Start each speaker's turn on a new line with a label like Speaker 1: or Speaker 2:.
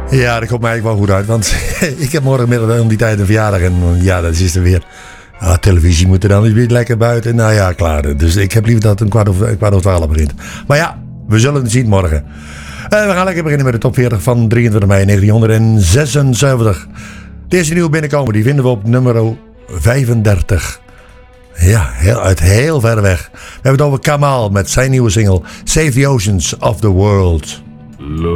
Speaker 1: Ja, dat komt mij eigenlijk wel goed uit. Want ik heb morgenmiddag om die tijd een verjaardag. En ja, dat is er weer. Televisie moet er dan weer lekker buiten. Nou ja, klaar. Dus ik heb liever dat het kwart over 12 begint. Maar ja, we zullen het zien morgen. We gaan lekker beginnen met de top 40 van 23 mei 1976. De eerste nieuwe binnenkomen, die vinden we op nummer 35. Ja, uit heel ver weg. We hebben het over Kamal met zijn nieuwe single Save the Oceans of the World.
Speaker 2: Love